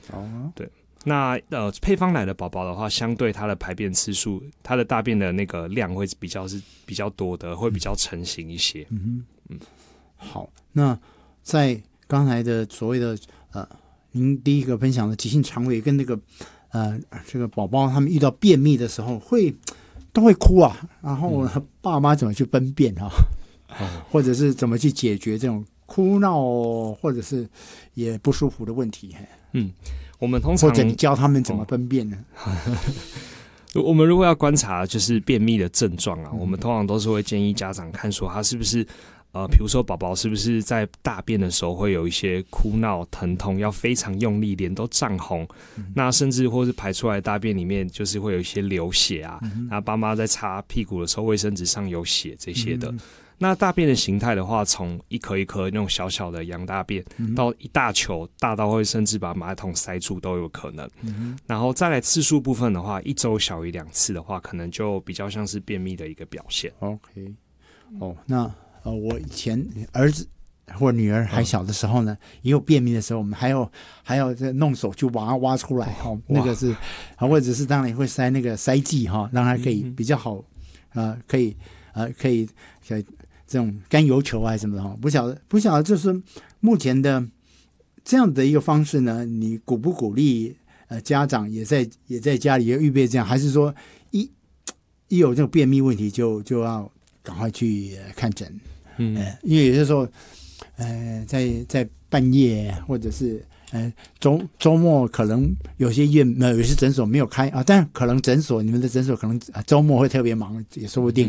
对。那配方奶的宝宝的话，相对它的排便次数，它的大便的那个量会是比较多的，会比较成型一些。 好，那在刚才的所谓的您第一个分享的急性肠胃跟那个这个宝宝他们遇到便秘的时候都会哭啊，然后爸妈怎么去分辨啊，或者是怎么去解决这种哭闹或者是也不舒服的问题？ 我们通常或者你教他们怎么分辨呢？ 我们如果要观察就是便秘的症状啊，我们通常都是会建议家长看说他是不是比如说宝宝是不是在大便的时候会有一些哭闹、疼痛，要非常用力，脸都涨红，那甚至或是排出来的大便里面就是会有一些流血啊，那爸妈在擦屁股的时候卫生纸上有血这些的。那大便的形态的话，从一颗一颗那种小小的羊大便，到一大球，大到会甚至把马桶塞住都有可能。然后再来次数部分的话，一周小于2次的话，可能就比较像是便秘的一个表现。 OK， 那我以前儿子或女儿还小的时候呢，也有便秘的时候，我们还要弄手就把它挖出来那个是或者是当然会塞那个塞剂让它可以比较好可以这种甘油球还是什么的不晓得就是目前的这样的一个方式呢，你鼓不鼓励家长也在家里预备这样，还是说一有这种便秘问题就要赶快去看诊？因为有些时候在半夜或者是周末可能有些有些诊所没有开啊，但可能你们的诊所可能周末会特别忙也说不定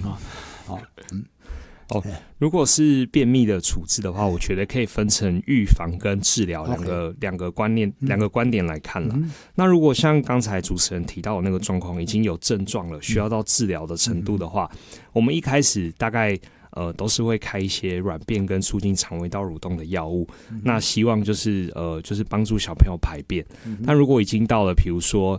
如果是便秘的处置的话，我觉得可以分成预防跟治疗两个观点来看啦。那如果像刚才主持人提到的那个状况已经有症状了，需要到治疗的程度的话，我们一开始大概都是会开一些软便跟促进肠胃道蠕动的药物，那希望就是帮助小朋友排便。但如果已经到了比如说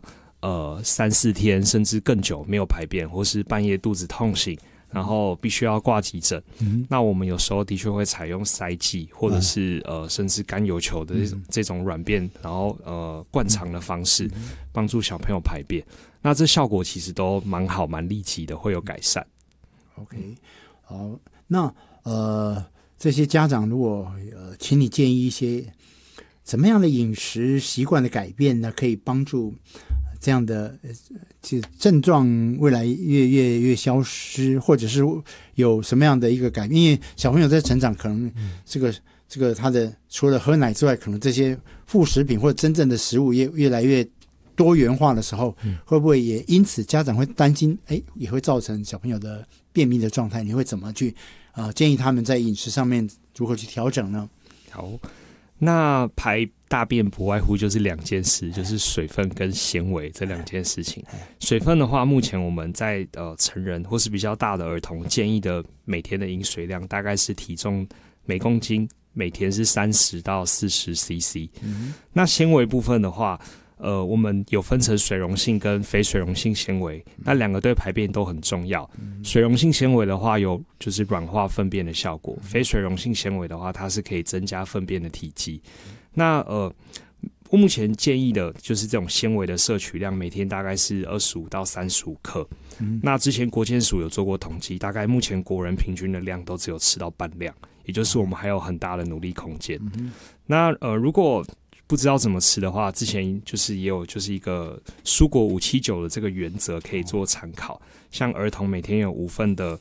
3-4天甚至更久没有排便，或是半夜肚子痛醒，然后必须要挂急诊，那我们有时候的确会采用塞剂或者是甚至甘油球的这种软便，然后灌肠的方式帮助小朋友排便。那这效果其实都蛮好蛮立即的，会有改善。 OK， 好，那这些家长如果请你建议一些怎么样的饮食习惯的改变呢，可以帮助这样的症状未来越消失，或者是有什么样的一个改变？因为小朋友在成长，可能这个他的除了喝奶之外，可能这些副食品或者真正的食物越来越多元化的时候，会不会也因此家长会担心，也会造成小朋友的便秘的状态？你会怎么去建议他们在饮食上面如何去调整呢？ 好，那排大便不外乎就是2件事，就是水分跟纤维这2件事情。水分的话，目前我们在成人或是比较大的儿童建议的每天的饮水量大概是体重每公斤每天是30到40 cc。那纤维部分的话，我们有分成水溶性跟非水溶性纤维，那2个对排便都很重要。水溶性纤维的话，有就是软化粪便的效果；非水溶性纤维的话，它是可以增加粪便的体积。那我目前建议的就是这种纤维的摄取量，每天大概是25到35克。那之前国健署有做过统计，大概目前国人平均的量都只有吃到半量，也就是我们还有很大的努力空间。那如果不知道怎么吃的话，之前就是也有就是一个蔬果579的这个原则可以做参考。像儿童每天有5份的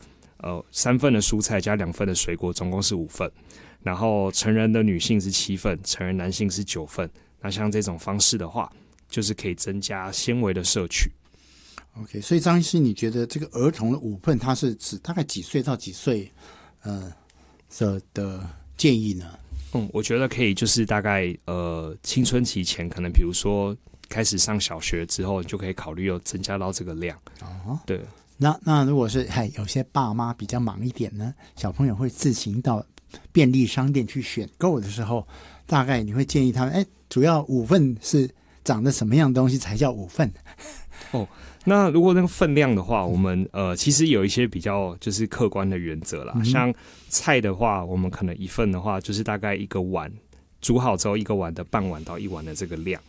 3份的蔬菜加2份的水果，总共是5份。然后成人的女性是7份，成人男性是9份。那像这种方式的话，就是可以增加纤维的摄取。 OK， 所以张医师，你觉得这个儿童的5份，它是指大概几岁到几岁的建议呢？ 我觉得可以，就是大概青春期前，可能比如说开始上小学之后，你就可以考虑有增加到这个量。对。 那如果是有些爸妈比较忙一点呢，小朋友会自行到便利商店去选购的时候，大概你会建议他们，主要5份是长得什么样的东西才叫5份？ 那如果那个分量的话，我们其实有一些比较就是客观的原则啦。像菜的话，我们可能1份的话，就是大概1个碗煮好之后1个碗的半碗到1碗的这个量。